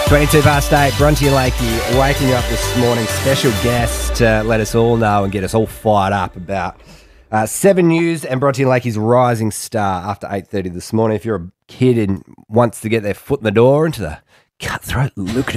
22 past 8, Bronte and Lakey waking up this morning. Special guest to let us all know and get us all fired up about 7 News and Bronte and Lakey's rising star after 8:30 this morning. If you're a kid and wants to get their foot in the door into the cutthroat lucrative